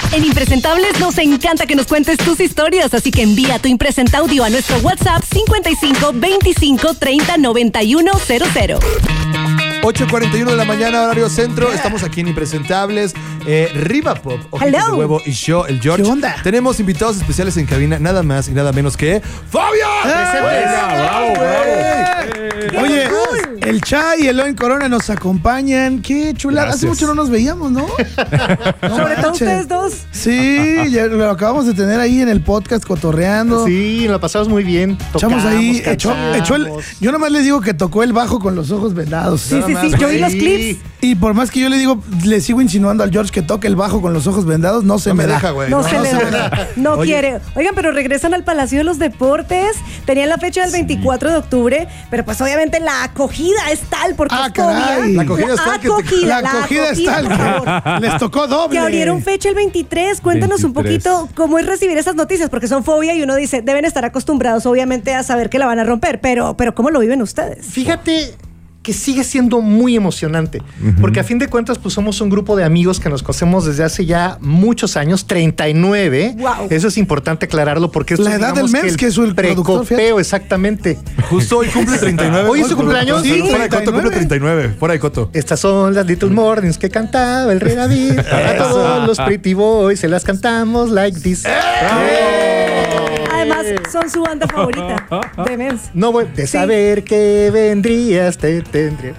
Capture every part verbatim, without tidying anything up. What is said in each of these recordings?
En Impresentables nos encanta que nos cuentes tus historias, así que envía tu Impresenta Audio a nuestro WhatsApp cincuenta y cinco veinticinco treinta noventa y uno cero cero. ocho cuarenta y uno de la mañana, horario centro. Yeah. Estamos aquí en Impresentables. Eh, Riva Pop, Ojitos de Huevo y yo, el George. ¿Qué onda? Tenemos invitados especiales en cabina, nada más y nada menos que ¡Fobia! ¡Eh! ¡Bravo, bravo! Oye, el Chay y el Eloy Corona nos acompañan. Qué chulada. Hace mucho no nos veíamos, ¿no? no Sobre todo ustedes dos. Sí, ya lo acabamos de tener ahí en el podcast cotorreando. Sí, lo pasamos muy bien. Echamos ahí, echó, echó el, yo nomás les digo que tocó el bajo con los ojos vendados. Sí, sí, sí, yo vi los clips. Y por más que yo le digo, le sigo insinuando al George que toque el bajo con los ojos vendados, no se no me, me da. deja, güey. No, no, se no le se da. da. No Oye. quiere. Oigan, pero regresan al Palacio de los Deportes. Tenían la fecha del veinticuatro de octubre, pero pues obviamente la acogida es tal porque Ah, es Fobia. caray. La acogida es tal que te- acogida, La la acogida es acogida, tal por favor. que les tocó doble. Que abrieron fecha el veintitrés. Cuéntanos un veintitrés. poquito cómo es recibir esas noticias, porque son Fobia y uno dice, deben estar acostumbrados obviamente a saber que la van a romper, pero, pero ¿cómo lo viven ustedes? Fíjate que sigue siendo muy emocionante, uh-huh. porque a fin de cuentas pues somos un grupo de amigos que nos conocemos desde hace ya muchos años, treinta y nueve. Wow. Eso es importante aclararlo porque esto La edad digamos del mes, que es el productor, fíjate. precopeo, exactamente. Justo hoy cumple treinta y nueve. ¿Hoy es su cumpleaños? Sí, Sí, fuera de Coto cumple treinta y nueve. Fuera de Coto. Estas son las Little Mornings que cantaba el rey David. A todos los Pretty Boys se las cantamos like this. Además, son su banda favorita. De Mens. No voy de Sí. saber que vendrías, te tendría.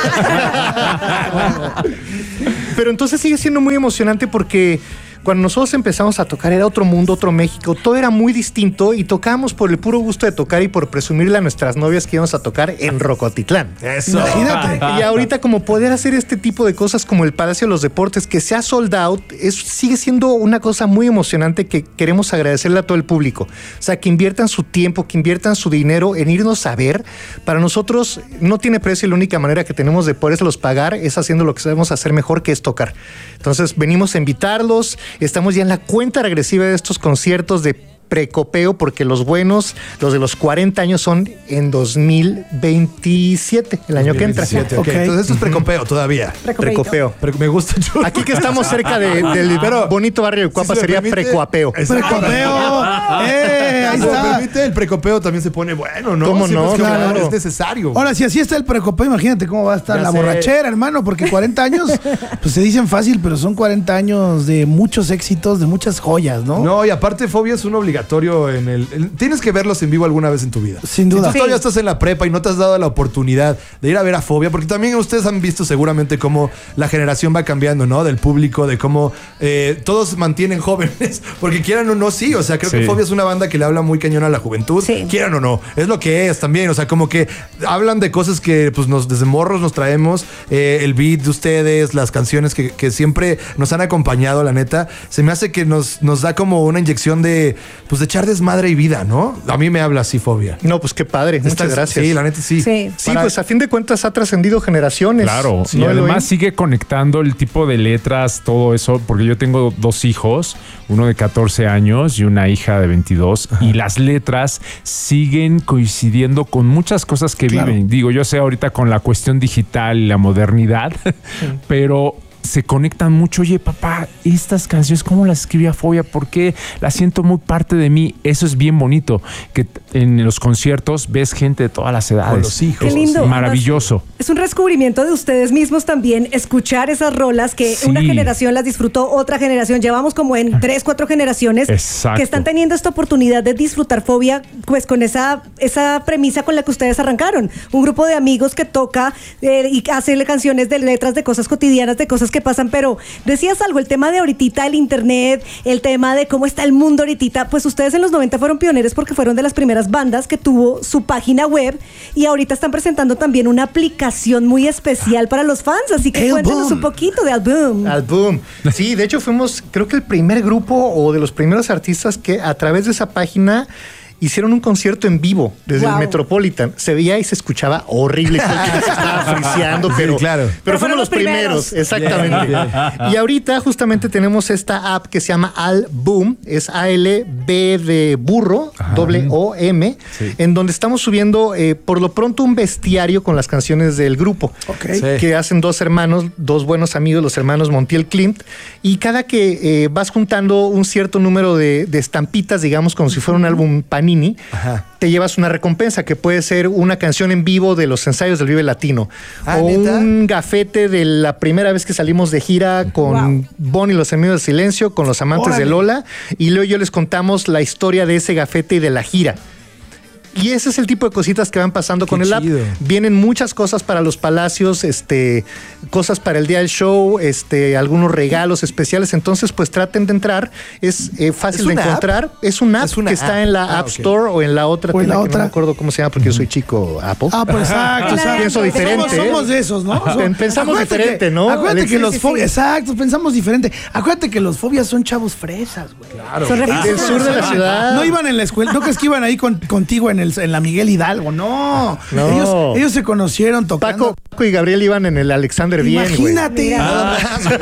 Pero entonces sigue siendo muy emocionante porque cuando nosotros empezamos a tocar era otro mundo, otro México, todo era muy distinto y tocábamos por el puro gusto de tocar y por presumirle a nuestras novias que íbamos a tocar en Rocotitlán. Eso. Imagínate. Y ahorita como poder hacer este tipo de cosas como el Palacio de los Deportes, que sea sold out, es, sigue siendo una cosa muy emocionante que queremos agradecerle a todo el público. O sea, que inviertan su tiempo, que inviertan su dinero en irnos a ver. Para nosotros no tiene precio y la única manera que tenemos de poderlos pagar es haciendo lo que sabemos hacer mejor, que es tocar. Entonces venimos a invitarlos, estamos ya en la cuenta regresiva de estos conciertos de precopeo, porque los buenos, los de los cuarenta años son en dos mil veintisiete, el año que entra. veintisiete, ok. Ok. Entonces esto es precopeo todavía. Precopeo. Pero me gusta mucho. Aquí que estamos cerca de, del Pero, bonito barrio de Cuapa si se me sería permite- precoapeo. Precopeo. ¡Eh! Ahí Si me está. permite, el precopeo también se pone bueno, ¿no? ¿Cómo Siempre no? es que Claro. es necesario. Ahora, si así está el precopeo, imagínate cómo va a estar Ya la sé. borrachera, hermano, porque cuarenta años, pues se dicen fácil, pero son cuarenta años de muchos éxitos, de muchas joyas, ¿no? No, y aparte Fobia es un obligatorio en el, el- tienes que verlos en vivo alguna vez en tu vida. Sin duda. Si tú todavía estás en la prepa y no te has dado la oportunidad de ir a ver a Fobia, porque también ustedes han visto seguramente cómo la generación va cambiando, ¿no? Del público, de cómo eh, todos mantienen jóvenes, porque quieran o no, sí. O sea, creo Sí. que Fobia es una banda que le habla muy cañón a la juventud, Sí. quieran o no. Es lo que es también. O sea, como que hablan de cosas que pues nos desde morros nos traemos, eh, el beat de ustedes, las canciones que, que siempre nos han acompañado, la neta. Se me hace que nos, nos da como una inyección de, pues de echar desmadre y vida, ¿no? A mí me habla así Fobia. No, pues qué padre. Muchas Estás- gracias. Sí, la neta sí. Sí. Sí, Para- pues a fin de cuentas ha trascendido generaciones. Claro, ¿No, y además Eloy? sigue conectando el tipo de letras, todo eso, porque yo tengo dos hijos, uno de catorce años y una hija de veintidós, y las letras siguen coincidiendo con muchas cosas que Claro. viven. Digo, yo sé ahorita con la cuestión digital y la modernidad, pero se conectan mucho. Oye, papá, estas canciones, ¿cómo las escribía Fobia? ¿Por qué? Las siento muy parte de mí. Eso es bien bonito, que en los conciertos ves gente de todas las edades. Con los hijos. Qué lindo. Maravilloso. Es un descubrimiento de ustedes mismos también, escuchar esas rolas que Sí. una generación las disfrutó, otra generación, llevamos como en tres, cuatro generaciones Exacto. que están teniendo esta oportunidad de disfrutar Fobia, pues con esa, esa premisa con la que ustedes arrancaron. Un grupo de amigos que toca eh, y hace canciones de letras de cosas cotidianas, de cosas que pasan, pero decías algo, el tema de ahorita, el internet, el tema de cómo está el mundo ahorita, pues ustedes en los noventa fueron pioneros porque fueron de las primeras bandas que tuvo su página web y ahorita están presentando también una aplicación muy especial para los fans, así que El cuéntenos boom. un poquito de Album. Album. Sí, de hecho fuimos, creo que el primer grupo o de los primeros artistas que a través de esa página hicieron un concierto en vivo desde Wow. el Metropolitan. Se veía y se escuchaba horrible, todo el tiempo se estaba friseando, pero, Sí, claro. pero, Pero fueron los primeros, exactamente. Bien, Y ahorita justamente tenemos esta app que se llama Album, es A L B de burro, doble O M, Sí. en donde estamos subiendo eh, por lo pronto un bestiario con las canciones del grupo. Ok. Sí. Que hacen dos hermanos, dos buenos amigos, los hermanos Montiel Klimt, y cada que eh, vas juntando un cierto número de, de estampitas, digamos, como si fuera un álbum Panini, Ajá. te llevas una recompensa que puede ser una canción en vivo de los ensayos del Vive Latino, Ah, o ¿neta? un gafete de la primera vez que salimos de gira con Wow. Bon y los Enemigos del Silencio, con los amantes Órale. de Lola, y luego yo les contamos la historia de ese gafete y de la gira. Y ese es el tipo de cositas que van pasando Qué con el app. chido. Vienen muchas cosas para los palacios, este, cosas para el día del show, este, algunos regalos especiales. Entonces, pues traten de entrar. Es eh, fácil ¿Es de una encontrar. Es una app Es una que está app. en la Ah, App ok. Store o en la otra O en la tienda que otra. no me acuerdo cómo se llama porque yo soy chico Apple. Ah, pues exacto, Claro. exacto. Pienso diferente. Somos, somos de esos, ¿no? Pen- pensamos Acuérdate diferente, que- ¿no, Acuérdate Alex? que Sí, los sí, fobias, sí. exacto, pensamos diferente. Acuérdate que los fobias son chavos fresas, güey. Son Del refrescos. sur de la ciudad. No iban en la escuela, no crees que iban ahí con- contigo en, el, en la Miguel Hidalgo, no. No. Ellos, ellos se conocieron tocando. Paco, Paco y Gabriel iban en el Alexander bien, güey. Imagínate. Mira.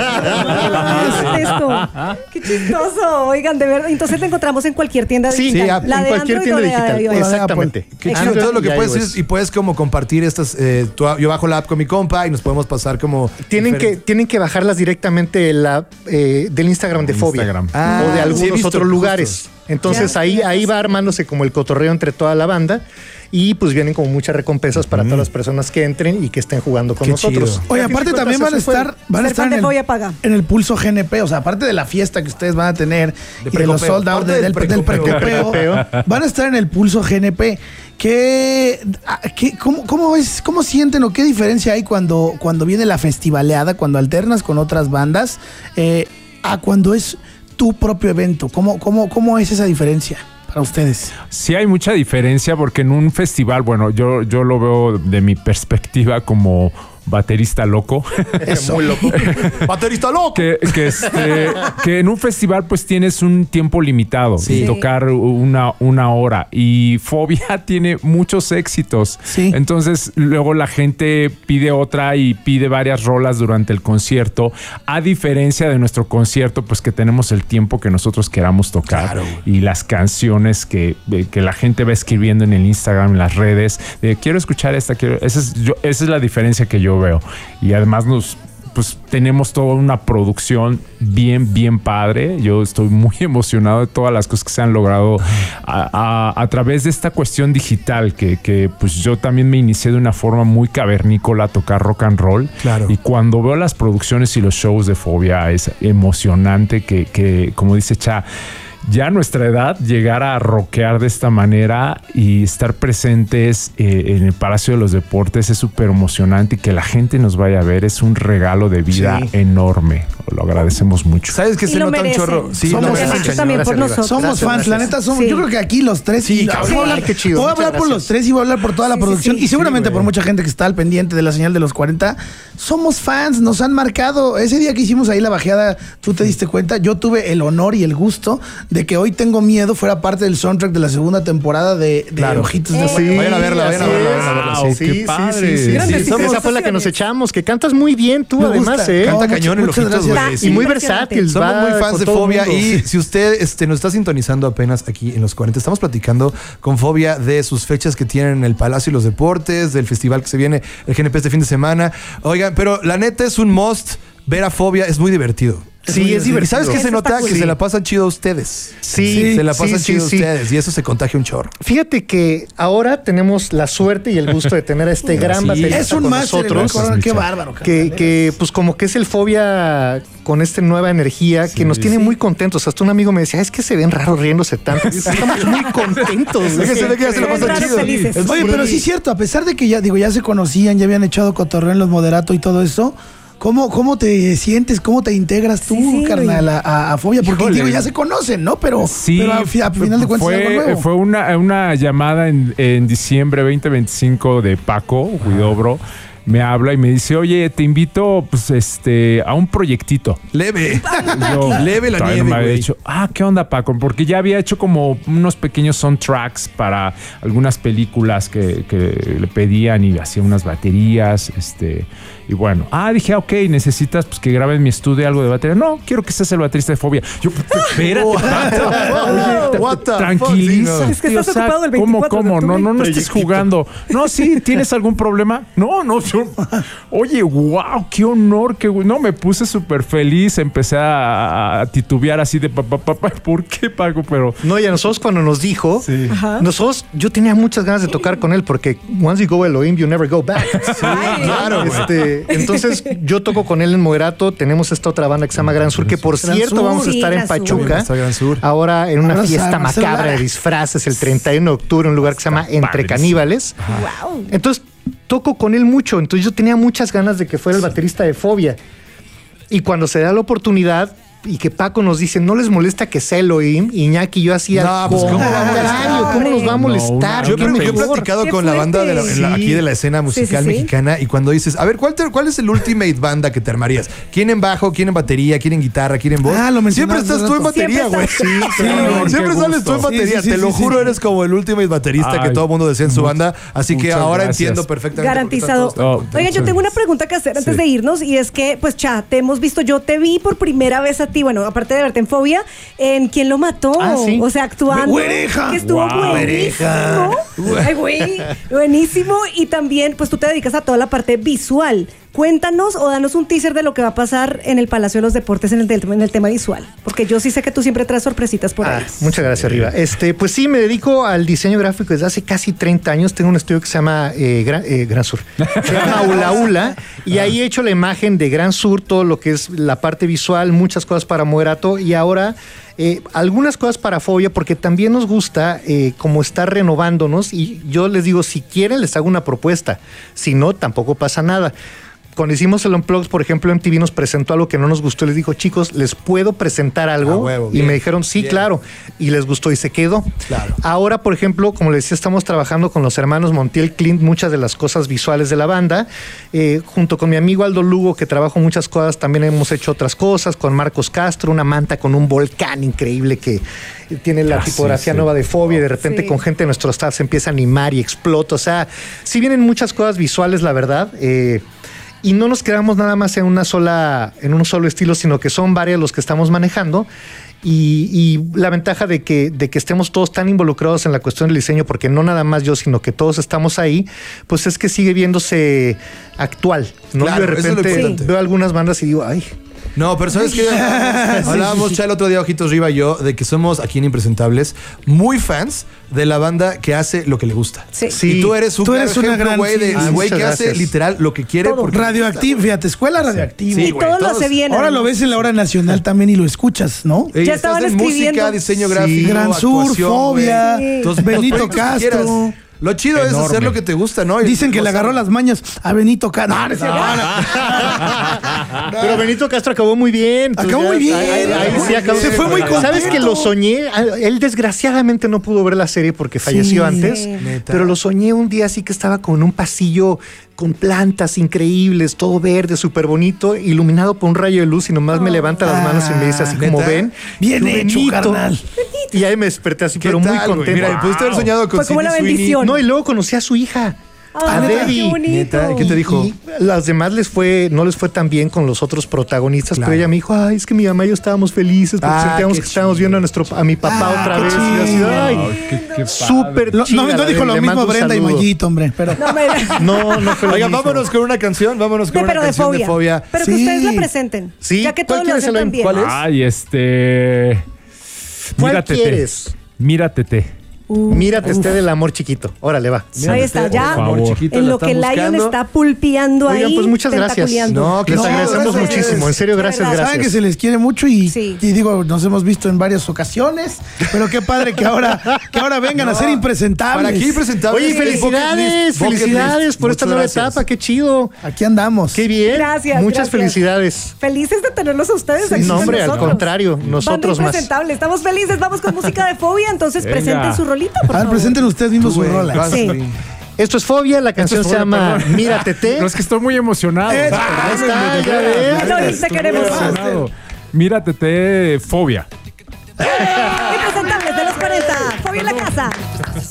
¿Qué es esto? Qué chistoso. Oigan, de verdad. Entonces te encontramos en cualquier tienda Sí, digital. sí, la en de cualquier Android tienda o la de digital. iOS. Exactamente. Qué chido, Android todo lo que y puedes iOS. decir y puedes como compartir estas, eh, tú- yo bajo la app con mi compa y nos podemos pasar como Tienen que, diferente- tienen que bajarlas directamente de la, eh, del Instagram de Fobia Instagram. Ah, o de sí, he algunos visto, otros lugares. justo. Entonces Ya, ahí, ya, ahí ya. va armándose como el cotorreo entre toda la banda y pues vienen como muchas recompensas para todas las personas que entren y que estén jugando con Qué nosotros. chido. Oye, Y a fin aparte de también van cuentas, a es un estar, van a Ser estar fan en de Fobia el, paga. en el Pulso G N P, o sea, aparte de la fiesta que ustedes van a tener De y de los precopeo, sold out parte de- del del, del precopeo. precopeo, van a estar en el Pulso G N P. ¿Qué, a- qué- cómo, cómo es, cómo sienten o qué diferencia hay cuando, cuando viene la festivaleada, cuando alternas con otras bandas, eh, a cuando es tu propio evento? ¿Cómo, cómo, cómo es esa diferencia para ustedes? Sí hay mucha diferencia porque en un festival, bueno, yo, yo lo veo de mi perspectiva como baterista loco. Eso. Muy loco. ¡Baterista loco! que, que, este, que en un festival pues tienes un tiempo limitado Sí. y tocar una, una hora y Fobia tiene muchos éxitos. Sí. Entonces luego la gente pide otra y pide varias rolas durante el concierto, a diferencia de nuestro concierto pues que tenemos el tiempo que nosotros queramos tocar. Claro. Y las canciones que, eh, que la gente va escribiendo en el Instagram, en las redes, de quiero escuchar esta, quiero, esa es, yo, esa es la diferencia que yo veo. Y además nos pues tenemos toda una producción bien, bien padre. Yo estoy muy emocionado de todas las cosas que se han logrado a, a, a través de esta cuestión digital que, que pues yo también me inicié de una forma muy cavernícola a tocar rock and roll. Claro. Y cuando veo las producciones y los shows de Fobia es emocionante que, que como dice Cha, ya a nuestra edad llegar a rockear de esta manera y estar presentes eh, en el Palacio de los Deportes es súper emocionante y que la gente nos vaya a ver es un regalo de vida Sí. enorme. Lo agradecemos mucho. ¿Sabes qué Y se lo nota un merecen. chorro? Sí, Somos lo fans. merecen. También por Gracias, nosotros. Somos Gracias, fans, la gracias. neta somos. Sí. Yo creo que aquí los tres. Sí, y cabrón. voy a hablar, Qué chido, voy a muchas hablar por gracias. los tres y voy a hablar por toda la Sí, sí, producción. sí. y seguramente Sí, por güey. mucha gente que está al pendiente de la señal de los cuarenta. Somos fans, nos han marcado. Ese día que hicimos ahí la bajeada, tú te diste cuenta. Yo tuve el honor y el gusto de que Hoy Tengo Miedo fuera parte del soundtrack de la segunda temporada de, de Claro. Ojitos de Eh, Fuego. Vayan a verla, vayan a así verla, es. vayan a verla, Wow, Sí, qué sí, padre. sí, sí, Grandes sí. Esa fue la que nos felicitaciones. echamos, que cantas muy bien tú, Me además, gusta. ¿eh? Canta No, cañón en muchas Ojitos, gracias. güey. Y Sí. muy Impresionante. versátil. Somos va muy fans con de todo el Fobia mundo. y si usted este, nos está sintonizando apenas aquí en los cuarenta, estamos platicando con Fobia de sus fechas que tienen en el Palacio y los Deportes, del festival que se viene el G N P este fin de semana. Oigan, pero la neta es un must ver a Fobia, es muy divertido. Sí, es ¿Y divertido. sabes qué se Eso nota? está Que cool. se la pasan chido ustedes. Sí, se la sí, pasan sí, chido sí. ustedes y eso se contagia un chorro. Fíjate que ahora tenemos la suerte y el gusto de tener a este gran Sí. baterista Es un con máster, nosotros. ¿no? Qué Micha. bárbaro. Que, carnal. que, pues como que es el Fobia con esta nueva energía que nos tiene muy contentos. Hasta un amigo me decía, es que se ven raros riéndose tanto. Y estamos muy contentos. Es que se ve que ya se la Ven pasan raros chido. felices. Es Oye, muy- pero sí es cierto, a pesar de que ya, digo, ya se conocían, ya habían echado cotorreo en los moderato y todo eso, ¿cómo, cómo te sientes, cómo te integras tú, Sí, sí, carnal, a, a- a Fobia? Porque Híjole. digo, ya se conocen, ¿no? Pero, Sí, pero a, fi- a final de cuentas es algo fue, nuevo. fue una, una llamada en, en diciembre veinte veinticinco de Paco Huidobro. me habla y me dice, oye, te invito pues este a un proyectito. Leve. Yo, Leve la todavía nieve, no me había güey. dicho, ah, ¿qué onda, Paco? Porque ya había hecho como unos pequeños soundtracks para algunas películas que, que le pedían y hacía unas baterías, este, y bueno, ah, dije, ok, necesitas pues que grabe en mi estudio algo de batería. No, quiero que seas el baterista de Fobia. Yo, espérate, Paco. What the fuck, Tranquilízate. sí, no. Es que o estás sea, ocupado el ¿cómo, veinticuatro de cómo? No, octubre. no, no estés jugando. No, sí, ¿tienes algún problema? No, no, yo, oye, wow, qué honor, qué, no, me puse súper feliz, empecé a, a titubear así de papá, papá, ¿por qué, Paco? Pero No, y a nosotros cuando nos dijo, sí. nosotros, yo tenía muchas ganas de tocar con él porque once you go Elohim, you never go back. Claro, güey. Este, entonces yo toco con él en Moderato, tenemos esta otra banda que se llama Gran Sur, que por Gran cierto Sur. vamos a estar Sí, en Gran Sur. Pachuca, Está Gran Sur. ahora en una Ahora fiesta se- se macabra la- de disfraces el treinta y uno de octubre, en un lugar que se llama Entre Padrísimo. Caníbales. Wow. Entonces toco con él mucho, entonces yo tenía muchas ganas de que fuera el baterista de Fobia. Y cuando se da la oportunidad y que Paco nos dice, no les molesta que sea Elohim, Iñaki y yo hacía, No, pues, ¿cómo va a molestar? ¿cómo nos va a No, molestar? una- Yo, Qué he- yo he mejor. platicado Qué con la banda de la- fuerte. en la- Sí. aquí de la escena musical sí, sí. mexicana y cuando dices, a ver, ¿cuál, te- ¿cuál es el ultimate banda que te armarías? ¿Quién en bajo, quién en batería, quién en guitarra, quién en voz? Ah, lo Siempre mencionaste estás tú en hace rato. batería, Siempre güey. estás- Sí, Sí, güey. Siempre qué sales tú en gusto. batería. Sí, sí, Te sí, lo sí, juro, sí. eres como el ultimate baterista Ay, que todo el mundo desea en su mu- banda. Así que muchas ahora gracias. entiendo perfectamente. Garantizado. por qué están todos tan Oh, Oigan, yo tengo una pregunta que hacer antes Sí. de irnos y es que, pues, cha, te hemos visto, yo te vi por primera vez a ti, bueno, aparte de verte en Fobia, en ¿Quién lo mató? Ah, sí. O sea, actuando. ¡Güereja! Que estuvo Wow. buenísimo. Ay, güey, buenísimo. Y también, pues, tú te dedicas a toda la parte visual. Cuéntanos o danos un teaser de lo que va a pasar en el Palacio de los Deportes en el, del- en el tema visual. Porque yo sí sé que tú siempre traes sorpresitas por Ah, ahí. muchas gracias, Riva. Este, pues sí, me dedico al diseño gráfico desde hace casi treinta años. Tengo un estudio que se llama eh, Gran, eh, Gran Sur. Se llama Ula Ula. Y ahí he hecho la imagen de Gran Sur, todo lo que es la parte visual, muchas cosas para Moderato. Y ahora eh, algunas cosas para Fobia, porque también nos gusta eh, como estar renovándonos. Y yo les digo, si quieren, les hago una propuesta. Si no, tampoco pasa nada. Cuando hicimos el Unplugged, por ejemplo, M T V nos presentó algo que no nos gustó. Les dijo, chicos, ¿les puedo presentar algo? A huevo, y bien, me dijeron, sí, bien. claro. Y les gustó y se quedó. Claro. Ahora, por ejemplo, como les decía, estamos trabajando con los hermanos Montiel Clint, muchas de las cosas visuales de la banda. Eh, junto con mi amigo Aldo Lugo, que trabajo muchas cosas, también hemos hecho otras cosas. Con Marcos Castro, una manta con un volcán increíble que tiene la Ah, sí, tipografía sí. nueva de Fobia. Y de repente Sí. con gente de nuestro staff se empieza a animar y explota. O sea, sí vienen muchas cosas visuales, la verdad. Eh, Y no nos quedamos nada más en una sola, en un solo estilo, sino que son varios los que estamos manejando. Y, y la ventaja de que, de que estemos todos tan involucrados en la cuestión del diseño, porque no nada más yo, sino que todos estamos ahí, pues es que sigue viéndose actual, ¿no? Claro, Yo de eso es lo repente importante. veo algunas bandas y digo, ay, No, pero ¿sabes qué? Hablábamos ya el otro día, Ojitos Riva y yo, de que somos aquí en Impresentables muy fans de la banda que hace lo que le gusta. Sí. Sí. Y tú eres un Tú claro eres una ejemplo, gran- güey, de sí. el güey Muchas que hace gracias. literal lo que quiere. Todo. Porque Radioactivo, fíjate, escuela radioactiva. Sí, y güey, todo lo todos- hace bien. Ahora lo además. ves en la hora nacional también y lo escuchas, ¿no? Ey, Ya estás estaban en música, escribiendo. diseño Sí, gráfico, Gran Sur, actuación, Fobia, güey. Sí. Entonces, Benito los proyectos que Castro. quieras. Lo chido es Enorme. hacer lo que te gusta, ¿no? Y- Dicen que le agarró las mañas a Benito Castro. No, no es cierto. pero Benito Castro acabó muy bien. Tú Acabó ya- muy bien. Ahí- ahí sí acabó. Se fue muy ¿Sabes contento. que lo soñé? Él desgraciadamente no pudo ver la serie porque falleció Sí. antes, Neta. pero lo soñé un día así que estaba como en un pasillo con plantas increíbles, todo verde, súper bonito, iluminado por un rayo de luz y nomás me levanta las manos y me dice así como ¿Neta? ven. Bien Yo, hecho, Benito. carnal. Y ahí me desperté así, ¿Qué pero muy tal, güey? contento. Mira, y pudiste haber soñado con Fue como Sydney la Sweeney. bendición. No, y luego conocí a su hija. Ah, a qué Debbie. bonito. Neta, ¿qué te dijo? Y las demás les fue, no les fue tan bien con los otros protagonistas, Claro. pero ella me dijo, ay, es que mi mamá y yo estábamos felices porque Ah, sentíamos qué que estábamos chido. viendo a nuestro a mi papá Ah, otra qué vez. Y yo así, chido. ay, Ay, qué- qué padre. súper No, chida no, la no dijo de- lo le mismo mando un Brenda y saludo. Mayito, hombre. Pero No, me... No, no fue lo Oigan, mismo. vámonos con una canción, vámonos con No, una pero de canción fobia. de fobia. Pero que Sí. ustedes la presenten. Sí. Ya que ¿Cuál todos lo quieres, hacen Eloy? tan bien. ¿Cuál es? Ay, este. ¿Cuál Míratete. quieres? Míratete. Mírate, esté del amor chiquito. Órale, va. Ahí está, ya. Por favor. Chiquito, En la lo que están Lion buscando. está pulpeando ahí. Oigan, pues muchas gracias. tentaculeando. No, que Les no, agradecemos gracias. muchísimo. En serio, gracias, verdad. gracias. saben que se les quiere mucho y, Sí. y digo, nos hemos visto en varias ocasiones, pero qué padre que ahora, que ahora vengan a ser impresentables. Para aquí presentamos. Oye, felicidades, felicidades por esta nueva etapa, qué chido. Aquí andamos. Qué bien. Gracias, Muchas gracias. felicidades. Felices de tenerlos a ustedes aquí No, con hombre, al nosotros. contrario, nosotros Banda más. impresentable. Estamos felices. Vamos con música de fobia. Entonces Venga. presenten su rolita, por A ver, favor. presenten ustedes mismos Tú, su güey, rola. vas, Sí. güey. Esto es Fobia, la canción es se Fobia, llama perdón. Mírate Te. Pero es que estoy muy emocionado. Eh, O sea, ahí está, perdónenme, de ya veras, ves. de veras, Loris, te estoy queremos. muy emocionado. Mírate, te Fobia. Impresentables de los cuarenta. Fobia en la casa.